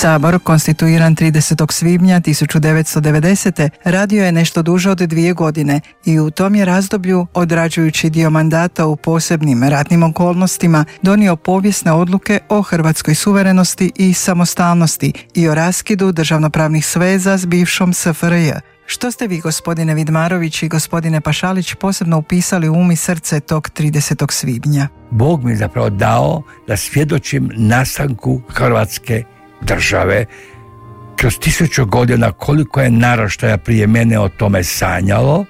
Sabor, konstituiran 30. svibnja 1990. radio je nešto duže od 2 godine i u tom je razdoblju, odrađujući dio mandata u posebnim ratnim okolnostima, donio povijesne odluke o hrvatskoj suverenosti i samostalnosti i o raskidu državnopravnih sveza s bivšom SFRJ. Što ste vi, gospodine Vidmarović i gospodine Pašalić, posebno upisali u um i srce tog 30. svibnja? Bog mi je zapravo dao da svjedočim nastanku Hrvatske države kroz 1000 godina, koliko je naraštaja prije mene o tome sanjalo,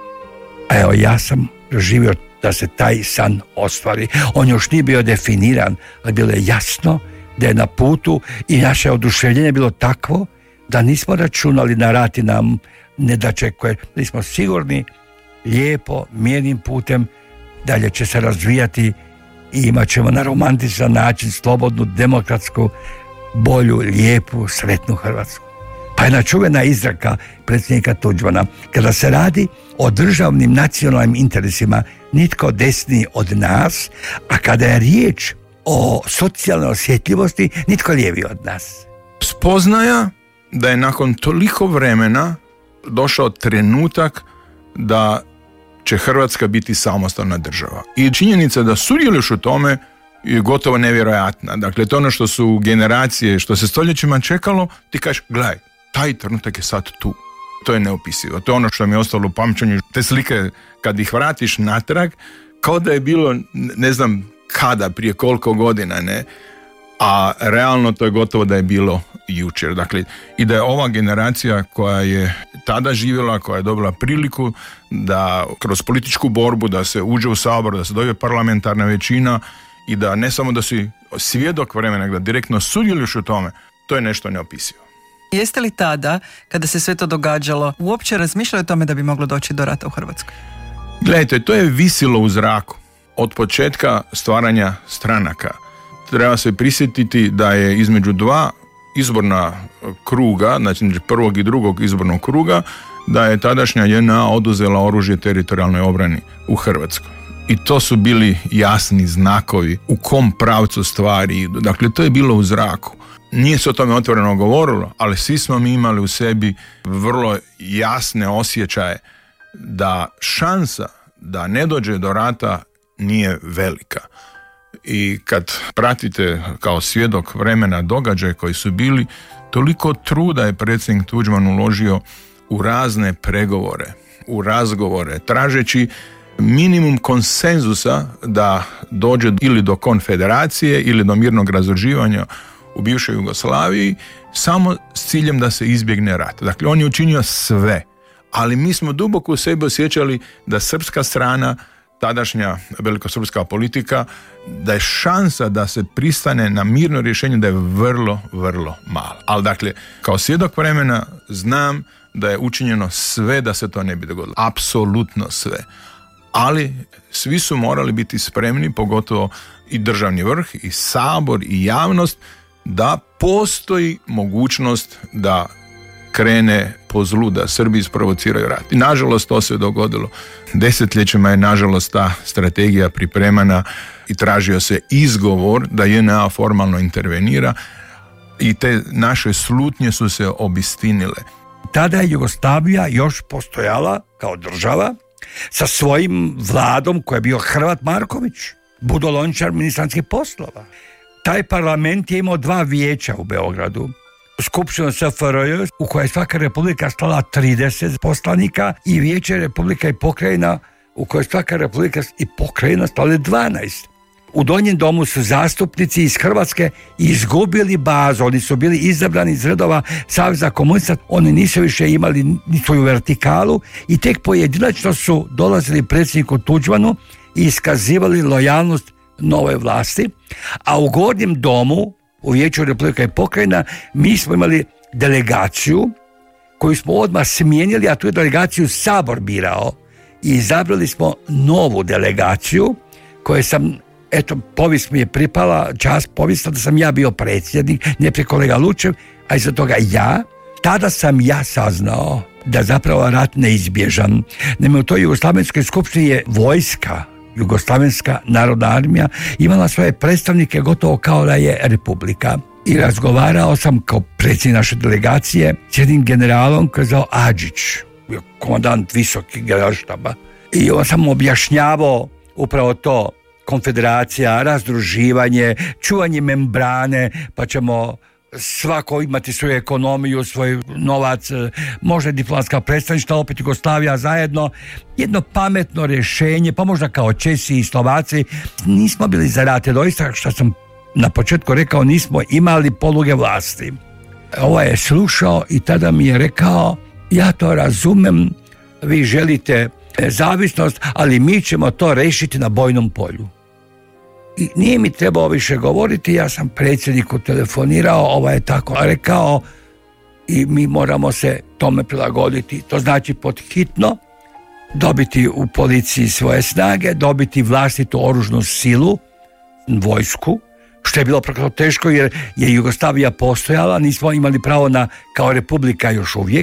a evo ja sam doživio da se taj san ostvari. On još nije bio definiran, ali bilo je jasno da je na putu i naše oduševljenje bilo takvo da nismo računali na rat i nam ne da čekuje. Bili smo sigurni, lijepo, mirnim putem dalje će se razvijati i imat ćemo na romantičan način slobodnu, demokratsku, bolju, lijepu, sretnu Hrvatsku. Pa jedna čuvena izreka predsjednika Tuđmana: kada se radi o državnim nacionalnim interesima, nitko desniji od nas, a kada je riječ o socijalnoj osjetljivosti, nitko lijeviji od nas. Spoznaja da je nakon toliko vremena došao trenutak da će Hrvatska biti samostalna država. I činjenica da sudjeluješ u tome je gotovo nevjerojatna. Dakle, to ono što su generacije, što se stoljećima čekalo, ti kažeš, gledaj, taj trenutak je sad tu. To je neopisivo. To je ono što mi je ostalo u pamćenju. Te slike, kad ih vratiš natrag, kao da je bilo, ne znam kada, prije koliko godina, ne? A realno to je gotovo da je bilo jučer. Dakle, i da je ova generacija koja je tada živjela, koja je dobila priliku da kroz političku borbu, da se uđe u Sabor, da se dobije parlamentarna većina i da ne samo da si svjedok vremena, da direktno sudjeluješ u tome, to je nešto neopisivo. Jeste li tada, kada se sve to događalo, uopće razmišljali o tome da bi moglo doći do rata u Hrvatskoj? Gledajte, to je visilo u zraku od početka stvaranja stranaka. Treba se prisjetiti da je između 2 izborna kruga, znači između 1. i 2. izbornog kruga, da je tadašnja JNA oduzela oružje teritorijalnoj obrani u Hrvatskoj. I to su bili jasni znakovi u kom pravcu stvari idu. Dakle, to je bilo u zraku. Nije se o tome otvoreno govorilo, ali svi smo mi imali u sebi vrlo jasne osjećaje da šansa da ne dođe do rata nije velika. I kad pratite kao svjedok vremena događaje koji su bili, toliko truda je predsjednik Tuđman uložio u razne pregovore, u razgovore, tražeći minimum konsenzusa da dođe ili do konfederacije ili do mirnog razdruživanja u bivšoj Jugoslaviji, samo s ciljem da se izbjegne rat. Dakle, on je učinio sve, ali mi smo duboko u sebi osjećali da srpska strana, tadašnja velikosrpska politika, da je šansa da se pristane na mirno rješenje da je vrlo, vrlo mala. Ali dakle, kao svjedok vremena znam da je učinjeno sve da se to ne bi dogodilo. Apsolutno sve. Ali svi su morali biti spremni, pogotovo i državni vrh, i Sabor, i javnost, da postoji mogućnost da krene po zlu, da Srbi isprovociraju rat. I nažalost to se dogodilo. Desetljećima je nažalost ta strategija pripremana i tražio se izgovor da JNA formalno intervenira i te naše slutnje su se obistinile. Tada je Jugoslavija još postojala kao država sa svojim vladom koji je bio Hrvat Marković, Budolončar ministar vanjskih poslova. Taj parlament je imao 2 vijeća u Beogradu. Skupštinu SFRJ u kojoj je svaka republika stala 30 poslanika i vijeće republika i pokrajina u kojoj je svaka republika i pokrajina stale 12. U donjem domu su zastupnici iz Hrvatske izgubili bazu, oni su bili izabrani iz redova Saveza komunista, oni nisu više imali ni svoju vertikalu i tek pojedinačno su dolazili predsjedniku Tuđmanu i iskazivali lojalnost nove vlasti, a u gornjem domu, u vijeću republika i pokrajina, mi smo imali delegaciju koju smo odmah smijenili, a tu je delegaciju Sabor birao i izabrali smo novu delegaciju koju sam, eto, povijest mi je pripala, čast povijesta da sam ja bio predsjednik, ne prije kolega Lučev, a iza toga ja. Tada sam ja saznao da zapravo rat neizbježan. Naime, u toj Jugoslavenskoj skupštini je vojska, Jugoslavenska narodna armija, imala svoje predstavnike gotovo kao da je republika. i razgovarao sam kao predsjednik naše delegacije s jednim generalom koji je zvao Adžić, bio komandant visoki generalštaba, i on sam objašnjavao upravo to, konfederacija, razdruživanje, čuvanje membrane, pa ćemo svako imati svoju ekonomiju, svoj novac, možda diplomatska predstavništva, opet Jugoslavija zajedno, jedno pametno rješenje, pa možda kao Česi i Slovaci. Nismo bili za rat, jer doista, što sam na početku rekao, nismo imali poluge vlasti. Ovo je slušao i tada mi je rekao, ja to razumem, vi želite nezavisnost, ali mi ćemo to rešiti na bojnom polju. I nije mi trebao više govoriti, ja sam predsjedniku telefonirao, ovaj je tako rekao i mi moramo se tome prilagoditi. To znači pod hitno dobiti u policiji svoje snage, dobiti vlastitu oružnu silu, vojsku, što je bilo preko teško jer je Jugoslavija postojala, nismo imali pravo na, kao republika još uvijek,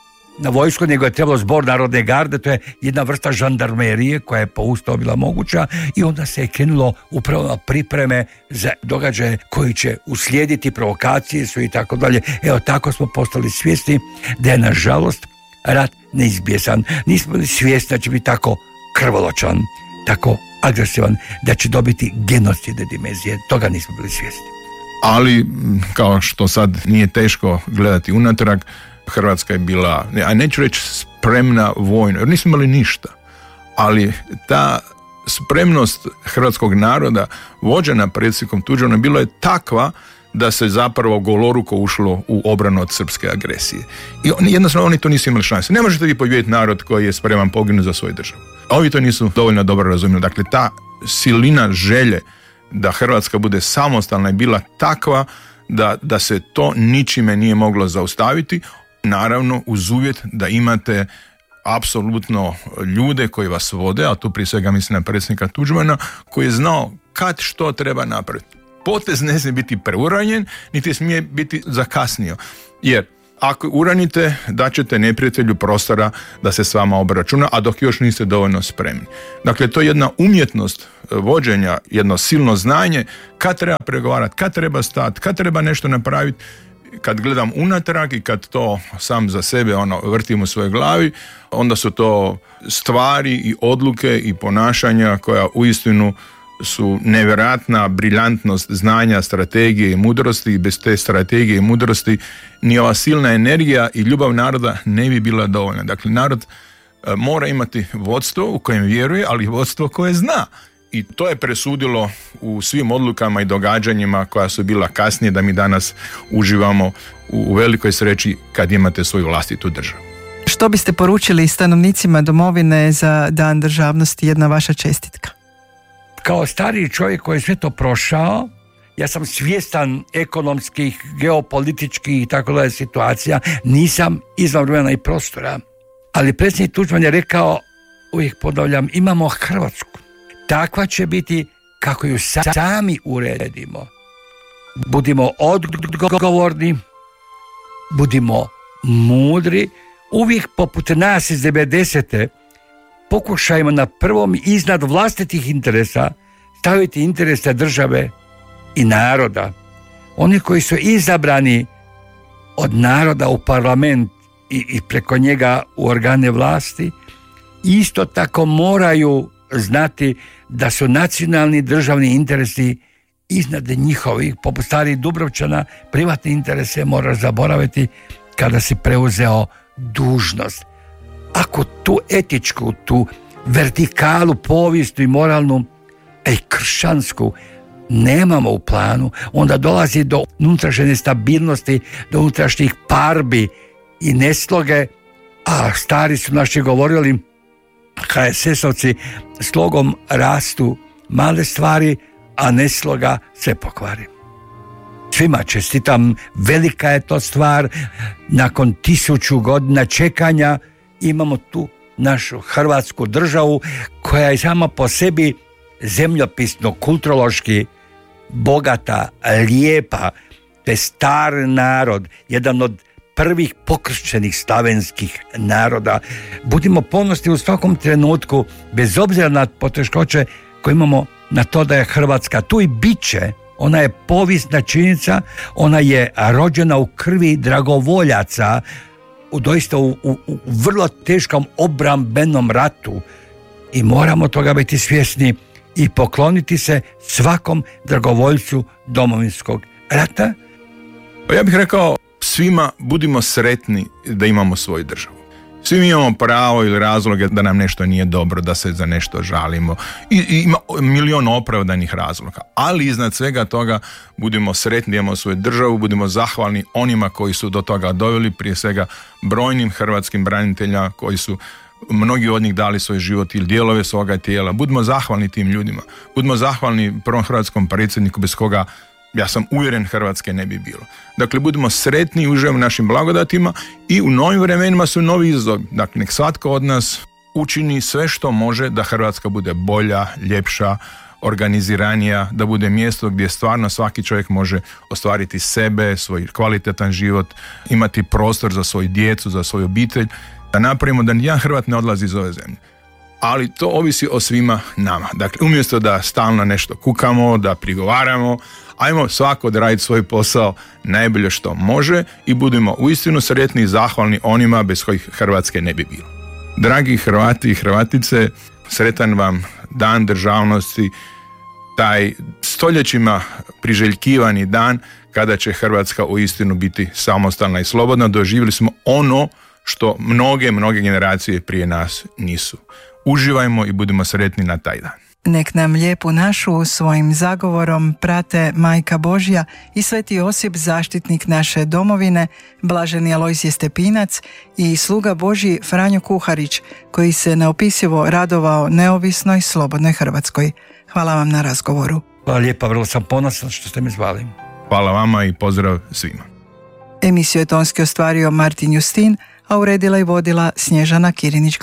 na vojsku, nego je trebalo zbor narodne garde, to je jedna vrsta žandarmerije koja je po ustavu bila moguća, i onda se je krenulo upravo na pripreme za događaje koji će uslijediti, provokacije su i tako dalje. Evo, tako smo postali svjesni da je, nažalost, rat neizbjesan. Nismo bili svjesni da će biti tako krvoločan, tako agresivan, da će dobiti genocidne dimenzije. Toga nismo bili svjesni. Ali, kao što sad nije teško gledati unatrag, Hrvatska je bila, a neću reći spremna vojno, jer nismo imali ništa, ali ta spremnost hrvatskog naroda vođena predsjednikom Tuđmanom bila je takva da se zapravo goloruko ušlo u obranu od srpske agresije. I jednostavno oni to nisu imali šanse. Ne možete vi pobijediti narod koji je spreman poginuti za svoju državu. A ovi to nisu dovoljno dobro razumjeli. Dakle, ta silina želje da Hrvatska bude samostalna je bila takva da se to ničime nije moglo zaustaviti, naravno uz uvjet da imate apsolutno ljude koji vas vode, a tu prije svega mislim na predsjednika Tuđmana, koji je znao kad što treba napraviti. Potez ne smije biti preuranjen, niti smije biti zakasnio, jer ako uranite, daćete neprijatelju prostora da se s vama obračuna, a dok još niste dovoljno spremni. Dakle, to je jedna umjetnost vođenja, jedno silno znanje kad treba pregovarati, kad treba stati, kad treba nešto napraviti. Kad gledam unatrag i kad to sam za sebe vrtim u svojoj glavi, onda su to stvari i odluke i ponašanja koja uistinu su nevjerojatna briljantnost znanja, strategije i mudrosti, i bez te strategije i mudrosti ni ova silna energija i ljubav naroda ne bi bila dovoljna. Dakle, narod mora imati vodstvo u kojem vjeruje, ali vodstvo koje zna. I to je presudilo u svim odlukama i događanjima koja su bila kasnije, da mi danas uživamo u velikoj sreći kad imate svoju vlastitu državu. Što biste poručili stanovnicima domovine za Dan državnosti, jedna vaša čestitka? Kao stariji čovjek koji je sve to prošao, ja sam svjestan ekonomskih, geopolitičkih i tako dalje situacija, nisam izvan vremena i prostora. Ali predsjednik Tuđman je rekao, uvijek ponavljam, imamo Hrvatsku. Takva će biti kako ju sami uredimo. Budimo odgovorni, budimo mudri, uvijek poput nas iz 90. pokušajmo na prvom iznad vlastitih interesa staviti interese države i naroda. Oni koji su izabrani od naroda u parlament i preko njega u organe vlasti, isto tako moraju znati da su nacionalni državni interesi iznad njihovih. Poput starih Dubrovčana, privatne interese moraš zaboraviti kada si preuzeo dužnost. Ako tu etičku, tu vertikalu, povijesnu i moralnu, a i kršćansku nemamo u planu, onda dolazi do unutrašnje nestabilnosti, do unutrašnjih parbi i nesloge, a stari su naši govorili, HSS-ovci, slogom rastu male stvari, a nesloga se pokvari. Svima čestitam, velika je to stvar, nakon 1000 godina čekanja imamo tu našu Hrvatsku državu koja je sama po sebi zemljopisno, kulturološki bogata, lijepa, te star narod, jedan od prvih pokršćenih slavenskih naroda. Budimo ponosni u svakom trenutku, bez obzira na poteškoće koje imamo, na to da je Hrvatska tu i bit će Ona je povijesna činjenica, ona je rođena u krvi dragovoljaca, doista u vrlo teškom obrambenom ratu i moramo toga biti svjesni i pokloniti se svakom dragovoljcu Domovinskog rata. Ja bih rekao svima budimo sretni da imamo svoju državu. Svi mi imamo pravo ili razloge da nam nešto nije dobro, da se za nešto žalimo i ima milion opravdanih razloga, ali iznad svega toga budimo sretni da imamo svoju državu, budimo zahvalni onima koji su do toga doveli, prije svega brojnim hrvatskim braniteljima koji su mnogi od njih dali svoj život ili dijelove svoga tijela. Budimo zahvalni tim ljudima, budimo zahvalni prvom hrvatskom predsjedniku bez koga, ja sam uvjeren, Hrvatske ne bi bilo. Dakle, budimo sretni i uživamo u našim blagodatima i u novim vremenima su novi izazovi. Dakle, nek svatko od nas učini sve što može da Hrvatska bude bolja, ljepša, organiziranija, da bude mjesto gdje stvarno svaki čovjek može ostvariti sebe, svoj kvalitetan život, imati prostor za svoju djecu, za svoju obitelj, da napravimo da nijedan Hrvat ne odlazi iz ove zemlje. Ali to ovisi o svima nama. Dakle, umjesto da stalno nešto kukamo, da prigovaramo, ajmo svako odraditi svoj posao najbolje što može i budemo uistinu sretni i zahvalni onima bez kojih Hrvatske ne bi bilo. Dragi Hrvati i Hrvatice, sretan vam Dan državnosti, taj stoljećima priželjkivani dan kada će Hrvatska uistinu biti samostalna i slobodna. Doživjeli smo ono što mnoge generacije prije nas nisu. Uživajmo i budimo sretni na taj dan. Nek nam lijepu našu svojim zagovorom prate Majka Božja i Sveti Josip, zaštitnik naše domovine, blaženi Alojzije Stepinac i sluga Božji Franjo Kuharić, koji se neopisivo radovao neovisnoj slobodnoj Hrvatskoj. Hvala vam na razgovoru. Hvala lijepa, vrlo sam ponosan što ste me zvali. Hvala vama i pozdrav svima. Emisiju je tonski ostvario Martin Justin, a uredila i vodila Snježana Kirinić.